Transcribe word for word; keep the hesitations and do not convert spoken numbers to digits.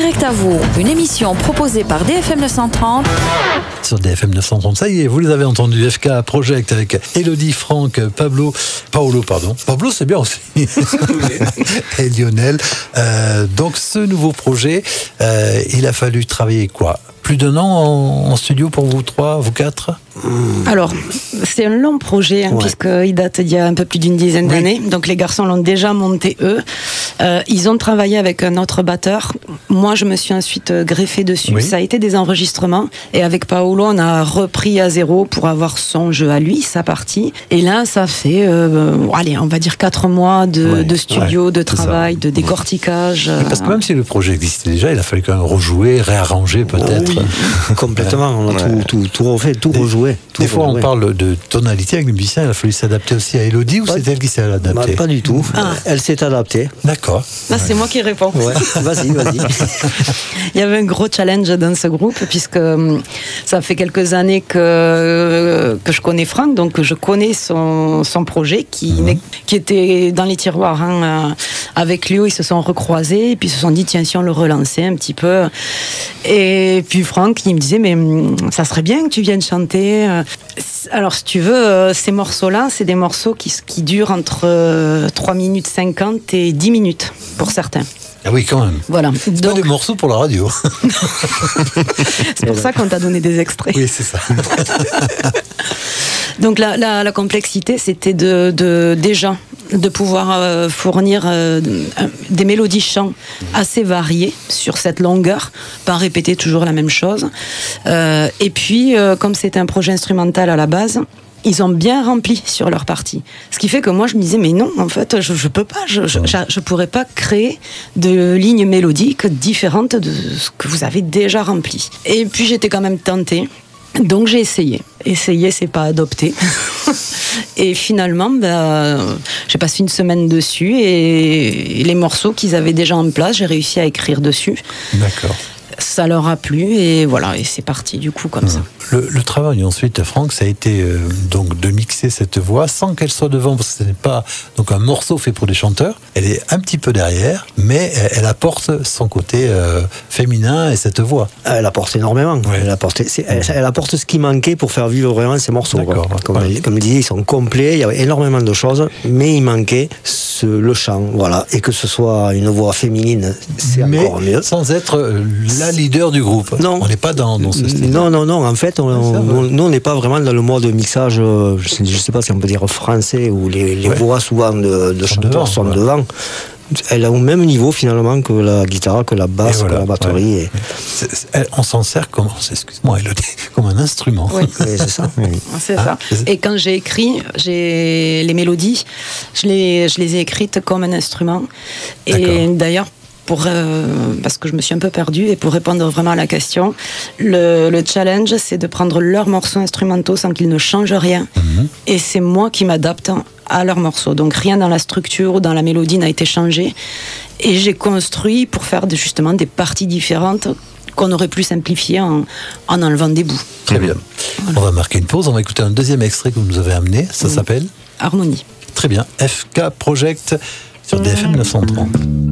Direct à vous, une émission proposée par D F M neuf cent trente. Sur D F M neuf cent trente, ça y est, vous les avez entendus, F K Project avec Elodie, Franck, Pablo, Paolo, pardon. Pablo, c'est bien aussi. Et Lionel. Euh, donc, ce nouveau projet, euh, il a fallu travailler quoi ? Plus d'un an en, en studio pour vous trois, vous quatre ? Alors, c'est un long projet, hein, ouais. puisqu'il date d'il y a un peu plus d'une dizaine oui. d'années. Donc, les garçons l'ont déjà monté, eux. Euh, ils ont travaillé avec un autre batteur. Moi, je me suis ensuite greffée dessus. Oui. Ça a été des enregistrements. Et avec Paolo, on a repris à zéro pour avoir son jeu à lui, sa partie. Et là, ça fait, euh, allez, on va dire quatre mois de, ouais. de studio, ouais. de travail, de décortiquage. Mais parce que même si le projet existait déjà, il a fallu quand même rejouer, réarranger peut-être. Oui. Complètement. On a ouais. tout, tout, tout refait, tout Des... rejoué. Des fois, on parle de tonalité avec les musiciens. Il a fallu s'adapter aussi à Elodie ou pas, c'est elle qui s'est adaptée ? Bah, pas du tout. Ah. Elle s'est adaptée. D'accord. Là, ouais. c'est moi qui réponds. Ouais. Vas-y, vas-y. Il y avait un gros challenge dans ce groupe puisque ça fait quelques années que, que je connais Franck, donc je connais son, son projet qui, mmh. qui était dans les tiroirs. Hein. Avec Léo, ils se sont recroisés et puis ils se sont dit tiens, si on le relançait un petit peu. Et puis Franck, il me disait mais ça serait bien que tu viennes chanter. Alors, si tu veux, ces morceaux-là, c'est des morceaux qui, qui durent entre trois minutes cinquante et dix minutes, pour certains. Ah oui, quand même. Voilà. C'est Donc... pas des morceaux pour la radio. C'est pour ça qu'on t'a donné des extraits. Oui, c'est ça. Donc, la, la, la complexité, c'était de, de, déjà de pouvoir euh, fournir euh, des mélodies chants assez variées sur cette longueur, pas répéter toujours la même chose. Euh, et puis, euh, comme c'était un projet instrumental à la base, ils ont bien rempli sur leur partie. Ce qui fait que moi, je me disais, mais non, en fait, je ne peux pas, je je, je je pourrais pas créer de lignes mélodiques différentes de ce que vous avez déjà rempli. Et puis, j'étais quand même tentée. Donc j'ai essayé. Essayer, c'est pas adopter. Et finalement, bah, j'ai passé une semaine dessus et les morceaux qu'ils avaient déjà en place, j'ai réussi à écrire dessus. D'accord. Ça leur a plu et voilà, et c'est parti du coup comme mmh. ça. Le, le travail ensuite, Franck, ça a été euh, donc de mixer cette voix sans qu'elle soit devant, parce que ce n'est pas donc un morceau fait pour des chanteurs. Elle est un petit peu derrière, mais elle, elle apporte son côté euh, féminin et cette voix. Elle apporte énormément. Ouais. Elle, apporte, c'est, elle, elle apporte ce qui manquait pour faire vivre vraiment ces morceaux. D'accord. Comme, ouais. comme je disais, ils sont complets, il y avait énormément de choses, mais il manquait ce, le chant, voilà, et que ce soit une voix féminine, c'est mais encore mieux. Sans être la leader du groupe. Non. On n'est pas dans, dans ce style. Non, non, non. En fait, on, on, nous, on n'est pas vraiment dans le mode mixage, je ne sais pas si on peut dire français, où les, les ouais. voix souvent de, de chanteurs devant, sont ouais. devant. Elle est au même niveau finalement que la guitare, que la basse, voilà, que la batterie. Ouais. Et... C'est, c'est, on s'en sert comme, excuse-moi, Elodie, comme un instrument. Oui, oui c'est ça. Oui. C'est ah, ça. C'est... Et quand j'ai écrit, j'ai les mélodies, je les, je les ai écrites comme un instrument. Et D'accord. d'ailleurs, Pour, euh, parce que je me suis un peu perdue, et pour répondre vraiment à la question, le, le challenge, c'est de prendre leurs morceaux instrumentaux sans qu'ils ne changent rien. Mm-hmm. Et c'est moi qui m'adapte à leurs morceaux. Donc rien dans la structure ou dans la mélodie n'a été changé. Et j'ai construit pour faire de, justement des parties différentes qu'on aurait pu simplifier en, en enlevant des bouts. Très bien. Voilà. On va marquer une pause, on va écouter un deuxième extrait que vous nous avez amené. Ça oui. s'appelle Harmonie. Très bien. F K Project sur D F M neuf cent trente.